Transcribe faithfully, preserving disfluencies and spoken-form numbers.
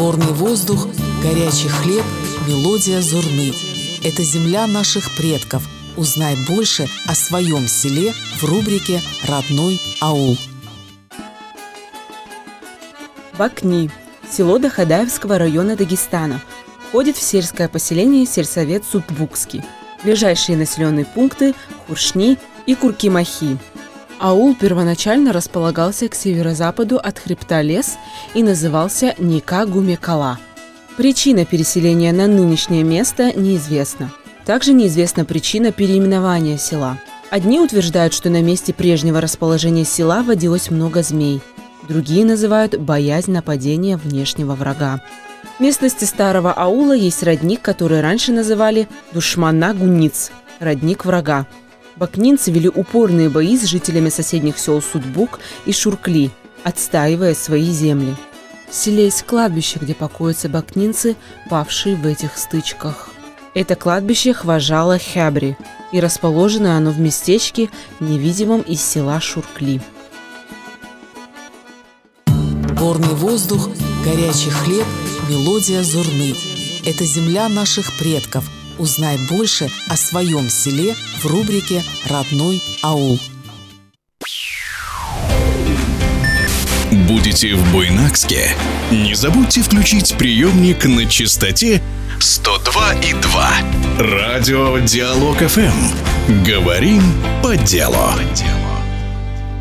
Горный воздух, горячий хлеб, мелодия зурны. Это земля наших предков. Узнай больше о своем селе в рубрике «Родной аул». Бакни – село Дахадаевского района Дагестана. Входит в сельское поселение сельсовет Сутбукский. Ближайшие населенные пункты – Хуршни и Куркимахи. Аул первоначально располагался к северо-западу от хребта Лес и назывался Ника-Гумекала. Причина переселения на нынешнее место неизвестна. Также неизвестна причина переименования села. Одни утверждают, что на месте прежнего расположения села водилось много змей. Другие называют боязнь нападения внешнего врага. В местности старого аула есть родник, который раньше называли Душмана-Гуниц – родник врага. Бакнинцы вели упорные бои с жителями соседних сел Сутбук и Шуркли, отстаивая свои земли. В селе есть кладбище, где покоятся бакнинцы, павшие в этих стычках. Это кладбище Хважала Хябри, и расположено оно в местечке, невидимом из села Шуркли. Горный воздух, горячий хлеб, мелодия зурны. Это земля наших предков. Узнай больше о своем селе в рубрике «Родной аул». Будете в Буйнакске? Не забудьте включить приемник на частоте сто два и два. Радио Диалог эф эм. Говорим по делу.